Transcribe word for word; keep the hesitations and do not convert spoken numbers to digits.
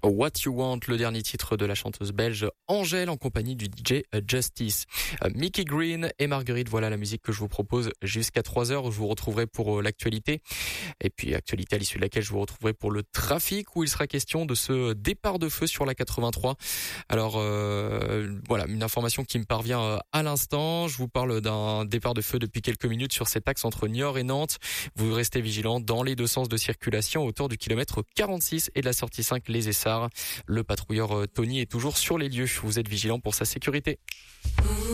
What You Want, le dernier titre de la chanteuse belge Angèle en compagnie du D J Justice. Mickey Green et Marguerite, voilà la musique que je vous propose jusqu'à trois heures. Je vous retrouverai pour l'actualité. Et puis actualité à l'issue de laquelle je vous retrouverai pour le trafic où il sera question de ce départ de feu sur la quatre-vingt-trois. Alors euh, voilà, une information qui me parvient à l'instant. Je vous parle d'un départ de feu depuis quelques minutes sur cet axe entre Niort et Nantes. Vous restez vigilants dans les deux sens de circulation autour du kilomètre quarante-six et de la sortie cinq Les Essarts. Le patrouilleur Tony est toujours sur les lieux. Vous êtes vigilants pour sa sécurité.